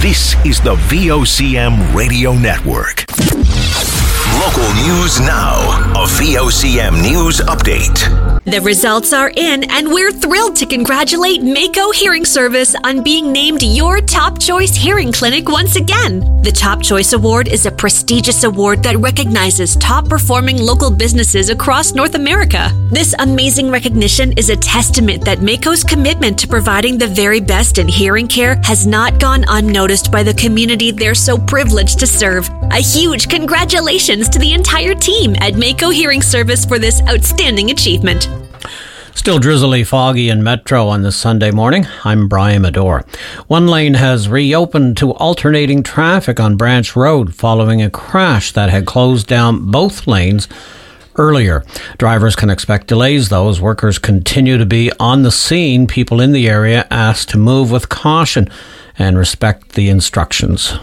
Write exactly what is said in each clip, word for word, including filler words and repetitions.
This is the V O C M Radio Network. Local news now. A V O C M News Update. The results are in, and we're thrilled to congratulate Mako Hearing Service on being named your Top Choice Hearing Clinic once again. The Top Choice Award is a prestigious award that recognizes top-performing local businesses across North America. This amazing recognition is a testament that Mako's commitment to providing the very best in hearing care has not gone unnoticed by the community they're so privileged to serve. A huge congratulations to the entire team at Mako Hearing Service for this outstanding achievement. Still drizzly, foggy in Metro on this Sunday morning. I'm Brian Medore. One lane has reopened to alternating traffic on Branch Road following a crash that had closed down both lanes earlier. Drivers can expect delays, though, as workers continue to be on the scene. People in the area asked to move with caution and respect the instructions.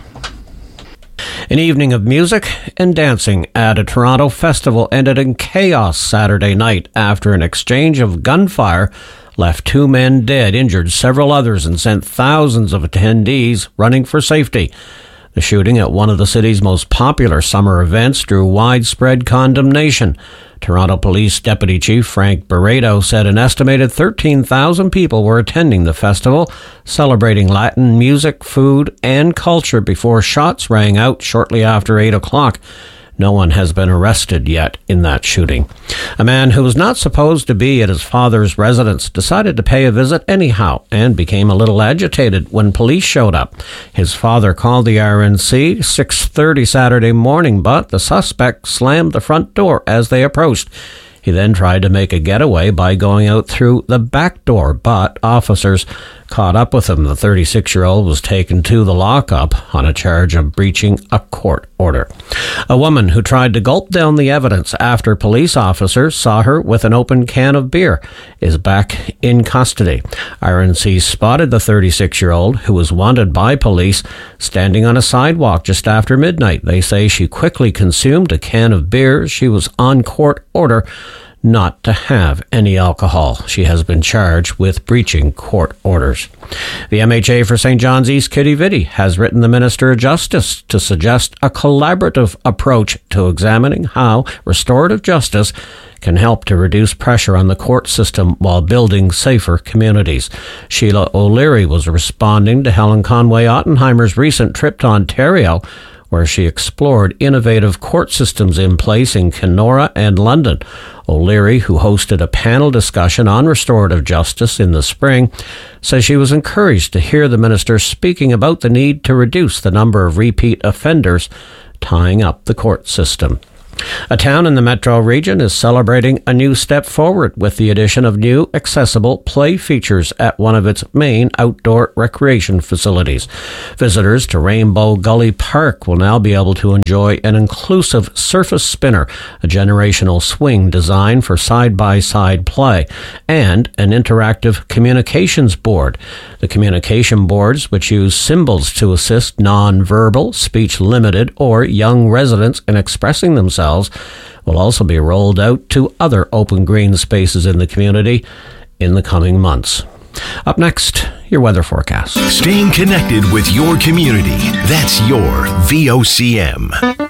An evening of music and dancing at a Toronto festival ended in chaos Saturday night after an exchange of gunfire left two men dead, injured several others, and sent thousands of attendees running for safety. The shooting at one of the city's most popular summer events drew widespread condemnation. Toronto Police Deputy Chief Frank Barreto said an estimated thirteen thousand people were attending the festival, celebrating Latin music, food, and culture before shots rang out shortly after eight o'clock. No one has been arrested yet in that shooting. A man who was not supposed to be at his father's residence decided to pay a visit anyhow and became a little agitated when police showed up. His father called the R N C six thirty Saturday morning, but the suspect slammed the front door as they approached. He then tried to make a getaway by going out through the back door, but officers caught up with him. The thirty-six-year-old was taken to the lockup on a charge of breaching a court order. A woman who tried to gulp down the evidence after police officers saw her with an open can of beer is back in custody. R N C spotted the thirty-six-year-old, who was wanted by police, standing on a sidewalk just after midnight. They say she quickly consumed a can of beer. She was on court order not to have any alcohol. She has been charged with breaching court orders. The M H A for Saint John's East Kitty Vitty has written the Minister of Justice to suggest a collaborative approach to examining how restorative justice can help to reduce pressure on the court system while building safer communities. Sheila O'Leary was responding to Helen Conway Ottenheimer's recent trip to Ontario, where she explored innovative court systems in place in Kenora and London. O'Leary, who hosted a panel discussion on restorative justice in the spring, says she was encouraged to hear the minister speaking about the need to reduce the number of repeat offenders tying up the court system. A town in the Metro region is celebrating a new step forward with the addition of new accessible play features at one of its main outdoor recreation facilities. Visitors to Rainbow Gully Park will now be able to enjoy an inclusive surface spinner, a generational swing designed for side-by-side play, and an interactive communications board. The communication boards, which use symbols to assist non-verbal, speech-limited, or young residents in expressing themselves, will also be rolled out to other open green spaces in the community in the coming months. Up next, your weather forecast. Staying connected with your community. That's your V O C M.